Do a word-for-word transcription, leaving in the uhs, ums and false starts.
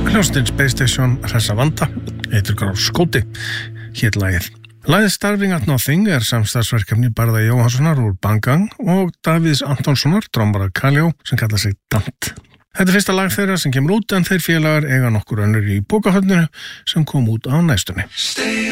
Hljómsveitin Space Station hressa vanda, heitir Grár skóti, hét lagið. Lagið Starving at Nothing er samstarfsverkefni Barða Jóhannssonar úr Bangang og Davíðs Antonssonar, trommara Kaljó, sem kallar sig Dant. Þetta er fyrsta lag þeirra sem kemur út en þeir félagar eiga nokkur önnur í bókahöfninu sem kom út á næstunni.